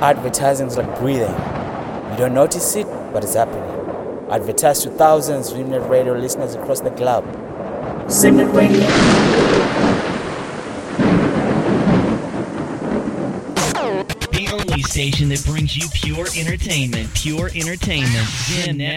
Advertising is like breathing. You don't notice it, but it's happening. Advertise to thousands of Simnet Radio listeners across the globe. Simnet Radio. The only station that brings you pure entertainment. Pure entertainment. Zen